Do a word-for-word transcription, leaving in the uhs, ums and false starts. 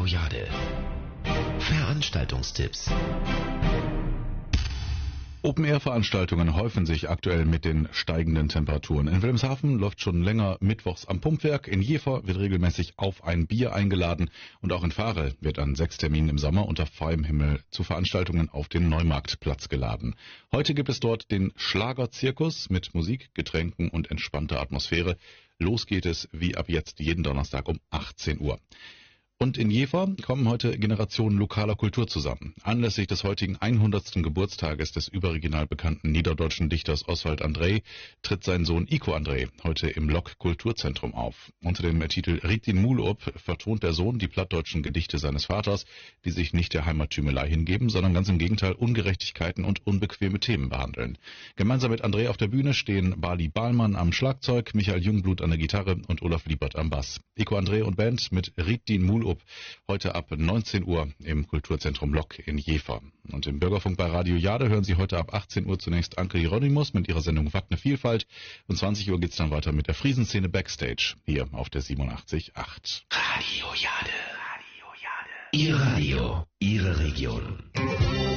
Jade. Veranstaltungstipps. Open-Air-Veranstaltungen häufen sich aktuell mit den steigenden Temperaturen. In Wilhelmshaven läuft schon länger mittwochs am Pumpwerk. In Jever wird regelmäßig auf ein Bier eingeladen. Und auch in Varel wird an sechs Terminen im Sommer unter freiem Himmel zu Veranstaltungen auf den Neumarktplatz geladen. Heute gibt es dort den Schlagerzirkus mit Musik, Getränken und entspannter Atmosphäre. Los geht es wie ab jetzt jeden Donnerstag um achtzehn Uhr. Und in Jever kommen heute Generationen lokaler Kultur zusammen. Anlässlich des heutigen hundertsten Geburtstages des überregional bekannten niederdeutschen Dichters Oswald André tritt sein Sohn Iko André heute im Lok Kulturzentrum auf. Unter dem Titel Ritin Mulop vertont der Sohn die plattdeutschen Gedichte seines Vaters, die sich nicht der Heimattümelei hingeben, sondern ganz im Gegenteil Ungerechtigkeiten und unbequeme Themen behandeln. Gemeinsam mit André auf der Bühne stehen Bali Bahlmann am Schlagzeug, Michael Jungblut an der Gitarre und Olaf Liebert am Bass. Iko André und Band mit Ritin Mulop heute ab neunzehn Uhr im Kulturzentrum Lok in Jever. Und im Bürgerfunk bei Radio Jade hören Sie heute ab achtzehn Uhr zunächst Anke Hieronymus mit ihrer Sendung Watt ne Vielfalt. Um zwanzig Uhr geht's dann weiter mit der Friesenszene Backstage hier auf der siebenundachtzig Komma acht. Radio Jade. Radio Jade. Ihr Radio, Ihre Region.